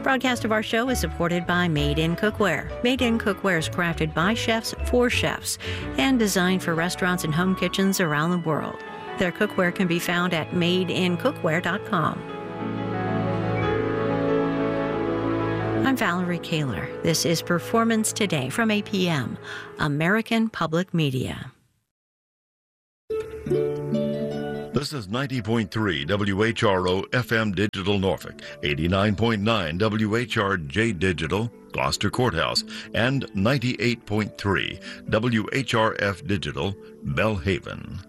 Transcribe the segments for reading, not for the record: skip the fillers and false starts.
Broadcast of our show is supported by Made in Cookware. Made in Cookware is crafted by chefs for chefs and designed for restaurants and home kitchens around the world. Their cookware can be found at madeincookware.com. I'm Valerie Kaler. This is Performance Today from APM, American Public Media. This is 90.3 WHRO FM Digital Norfolk, 89.9 WHRJ Digital Gloucester Courthouse, and 98.3 WHRF Digital Belhaven.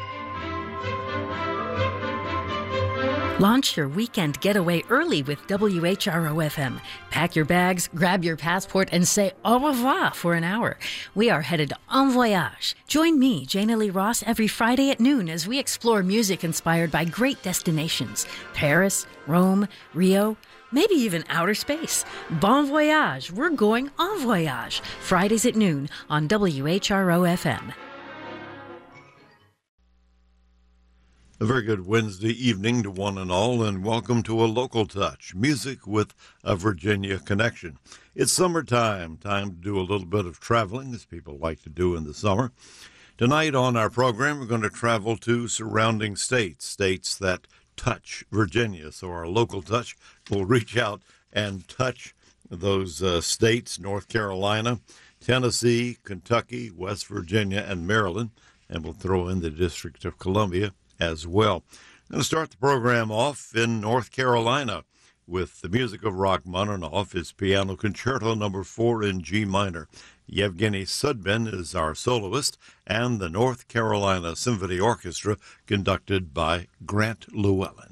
Launch your weekend getaway early with WHRO-FM. Pack your bags, grab your passport, and say au revoir for an hour. We are headed en voyage. Join me, Jana Lee Ross, every Friday at noon as we explore music inspired by great destinations. Paris, Rome, Rio, maybe even outer space. Bon voyage. We're going en voyage. Fridays at noon on WHRO-FM. A very good Wednesday evening to one and all, and welcome to a Local Touch, music with a Virginia connection. It's summertime, time to do a little bit of traveling, as people like to do in the summer. Tonight on our program, we're going to travel to surrounding states, states that touch Virginia. So our Local Touch will reach out and touch those states, North Carolina, Tennessee, Kentucky, West Virginia, and Maryland, and we'll throw in the District of Columbia as well. I'm going to start the program off in North Carolina with the music of Rachmaninoff, his Piano Concerto No. 4 in G minor. Yevgeny Sudbin is our soloist, and the North Carolina Symphony Orchestra conducted by Grant Llewellyn.